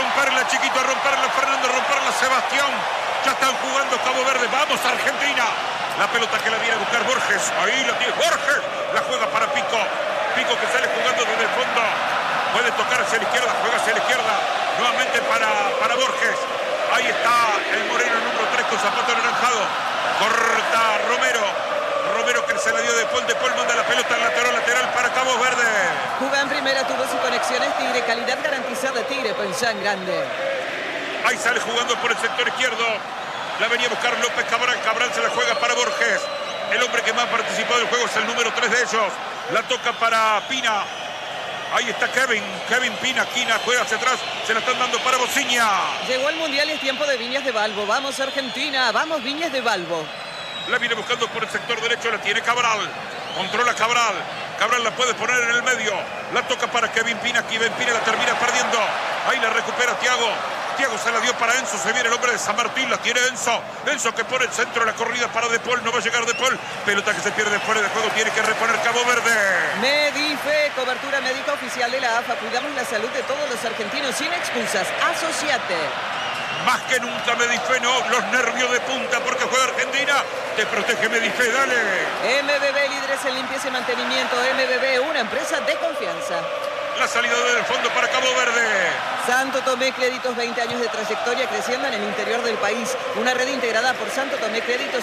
romperla, chiquito, a romperla, Fernando, a romperla, Sebastián. Ya están jugando Cabo Verde. Vamos, Argentina. La pelota que la viene a buscar Borges. Ahí la tiene Borges. La juega para Pico. Pico que sale jugando desde el fondo. Puede tocar hacia la izquierda. Juega hacia la izquierda. Nuevamente para Borges. Ahí está el moreno número 3 con zapato anaranjado. Corta Romero. Romero que se la dio de Paul. De Paul manda la pelota al lateral para Cabo Verde. Juga en primera, tuvo sus conexiones Tigre. Calidad garantizada Tigre, pensá en grande. Ahí sale jugando por el sector izquierdo. La venía a buscar López Cabral. Cabral se la juega para Borges. El hombre que más participó del juego es el número 3 de ellos. La toca para Pina. Ahí está Kevin Pina. Quina juega hacia atrás. Se la están dando para Bociña. Llegó el Mundial y es tiempo de Viñas de Balbo. Vamos Argentina, vamos Viñas de Balbo. La viene buscando por el sector derecho. La tiene Cabral. Controla Cabral. Cabral la puede poner en el medio. La toca para Kevin Pina. Kevin Pina la termina perdiendo. Ahí la recupera Thiago. Thiago se la dio para Enzo. Se viene el hombre de San Martín. La tiene Enzo. Enzo que pone el centro de la corrida para De Paul. No va a llegar De Paul. Pelota que se pierde fuera de juego. Tiene que reponer Cabo Verde. Medife, cobertura médica oficial de la AFA. Cuidamos la salud de todos los argentinos sin excusas. Asociate. Más que nunca Medife, no. Los nervios de punta porque juega Argentina. Te protege Medife, dale. MBB, líderes en limpieza y mantenimiento. MBB, una empresa de confianza. La salida del fondo para Cabo Verde. Santo Tomé Créditos, 20 años de trayectoria creciendo en el interior del país. Una red integrada por Santo Tomé Créditos.